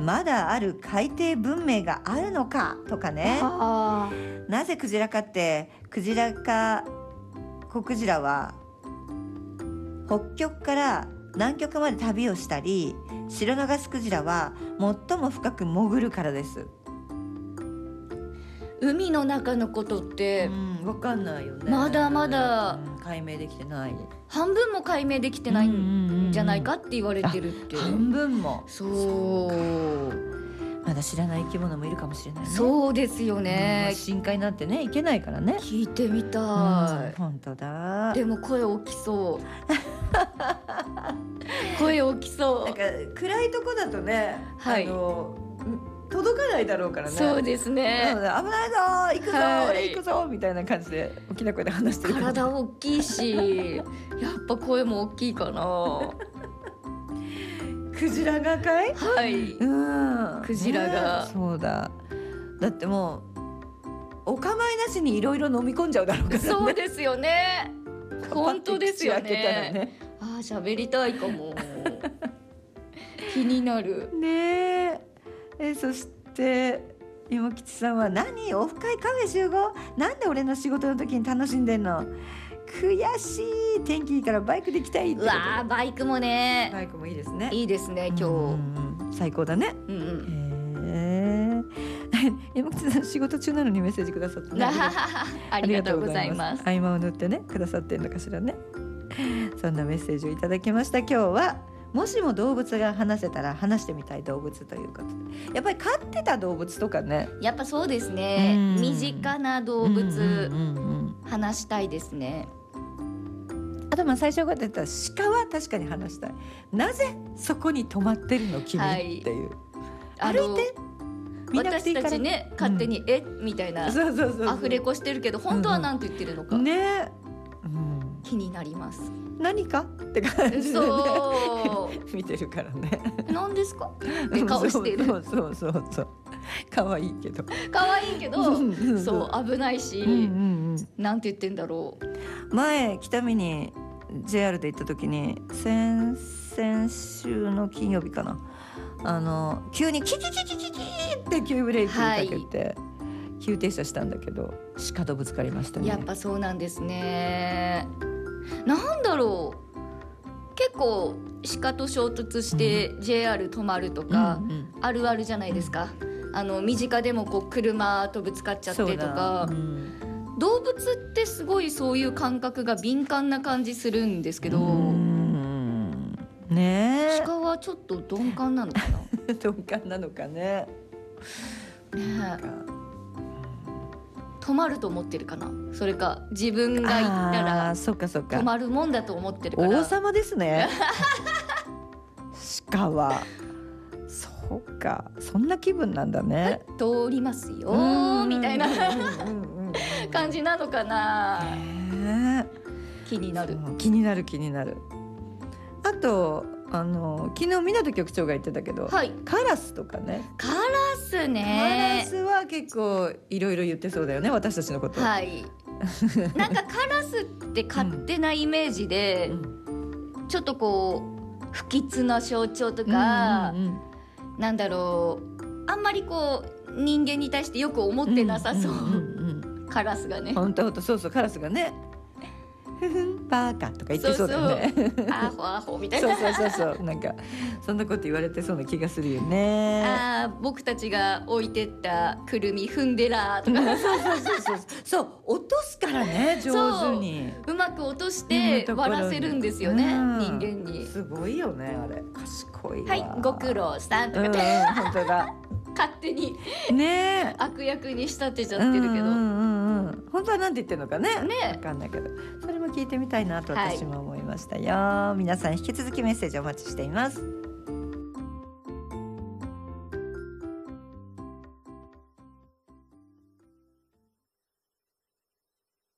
まだある海底文明があるのかとかね。なぜクジラかって、クジラかコクジラは北極から南極まで旅をしたり、シロナガスクジラは最も深く潜るからです。 海の中のことって、 分かんないよね。 まだまだ、 解明できてない。 半分も解明できてないんじゃないかって言われてるって。 半分も。 そう。 まだ知らない生き物もいるかもしれないね。 そうですよね。 深海なんてね、行けないからね。 聞いてみたい。 本当だ。 でも声大きそう。声大きそう。 なんか暗いとこだとね、 はい、 届かないだろうからね。 そうですね。 危ないぞ、行くぞ、俺行くぞみたいな感じで大きな声で話してる。 体大きいし、やっぱ声も大きいかな。 クジラがかい？ はい。クジラが、 そうだ。だってもうお構いなしにいろいろ飲み込んじゃうだろうからね。 そうですよね。本当ですよね。 喋りたいかも。気になる。 ねえ。そして山吉さんは、何オフ会カフェ集合、なんで俺の仕事の時に楽しんでんの、悔しい、天気いいからバイクで行きたいって。 うわー、バイクもね。 バイクもいいですね。 いいですね、今日。最高だね。山口さん仕事中なのにメッセージくださって、ね、 ありがとうございます。 合間を縫ってねくださってんのかしらね。そんなメッセージをいただきました。今日はもしも動物が話せたら話してみたい動物ということで、やっぱり飼ってた動物とかね、 やっぱそうですね、身近な動物、話したいですね。 あと最初が出た鹿は確かに話したい。なぜそこに止まってるの君、っていう、歩いて私たちね、勝手にみたいなアフレコしてるけど、本当は何て言ってるのか、ね、気になります。 何かって感じで、ね、見てるからね。 何ですかって顔してる。 そう可愛いけどそう危ないし、なんて言ってんだろう。前北見に JR で行った時に、先週の金曜日かな、急にキキキキキキって急ブレーキかけて、急停車したんだけど、鹿とぶつかりましたね。 やっぱそうなんですね。なんだろう、結構鹿と衝突して JR 止まるとか、あるあるじゃないですか。身近でも車とぶつかっちゃってとか、動物ってすごいそういう感覚が敏感な感じするんですけど、 ね、 鹿はちょっと鈍感なのかな。 鈍感なのかね。 止まると思ってるかな。それか自分が行ったら止まるもんだと思ってるから。 王様ですね。鹿はそうか、そんな気分なんだね。 通りますよみたいな感じなのかな。気になる。 あと昨日湊局長が言ってたけど、カラスとかね。 カラスね。 カラスは結構いろいろ言ってそうだよね、私たちのこと。 なんかカラスって勝手なイメージで、ちょっと不吉な象徴とか、なんだろう、あんまり人間に対してよく思ってなさそう、カラスがね。 本当そうカラスがね、バカとか言ってそうだよね。 アホアホみたいな。 そうなんかそんなこと言われてそうな気がするよね。 僕たちが置いてったくるみ踏んでらとか。 そう落とすからね、上手にうまく落として割らせるんですよね、人間に。 すごいよね、あれ賢いわ。 ご苦労さんとかって、 本当だ。 勝手にね悪役に仕立てちゃってるけど、 本当はなんて言ってるのかね、分かんないけど、それも聞いてみたいなと私も思いましたよ。皆さん引き続きメッセージお待ちしています。